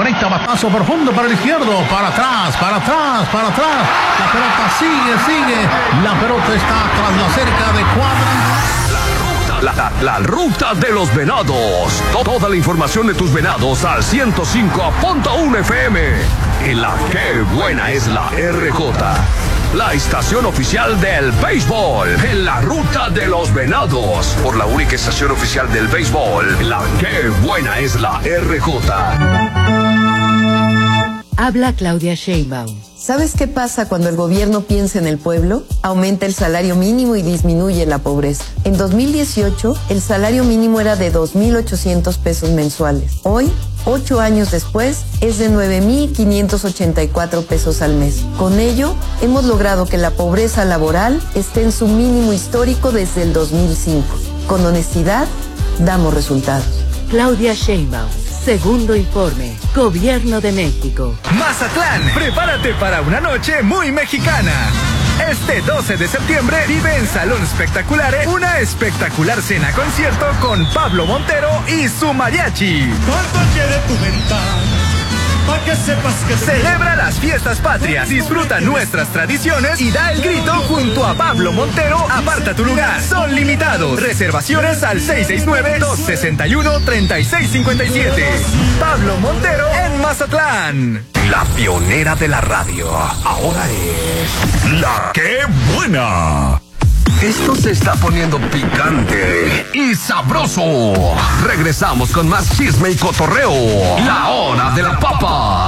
bonita, batazo profundo para el izquierdo, para atrás, para atrás, para atrás. La pelota sigue. La pelota está tras la cerca de cuadra. La ruta de los venados. Toda la información de tus venados al 105.1 FM. En la que buena es la RJ. La estación oficial del béisbol. En la ruta de los venados. Por la única estación oficial del béisbol. La que buena es la RJ. Habla Claudia Sheinbaum. ¿Sabes qué pasa cuando el gobierno piensa en el pueblo? Aumenta el salario mínimo y disminuye la pobreza. En 2018, el salario mínimo era de 2,800 pesos mensuales. Hoy, 8 años después, es de 9,584 pesos al mes. Con ello, hemos logrado que la pobreza laboral esté en su mínimo histórico desde el 2005. Con honestidad, damos resultados. Claudia Sheinbaum. Segundo informe, Gobierno de México. Mazatlán, prepárate para una noche muy mexicana. Este 12 de septiembre vive en Salón Espectaculares una espectacular cena concierto con Pablo Montero y su mariachi. Pa' que sepas que celebra las fiestas patrias, disfruta nuestras tradiciones y da el grito junto a Pablo Montero. Aparta tu lugar, son limitados. Reservaciones al 669-261-3657. Pablo Montero en Mazatlán. La pionera de la radio. Ahora es La que buena. Esto se está poniendo picante y sabroso. Regresamos con más chisme y cotorreo. La hora de la papa.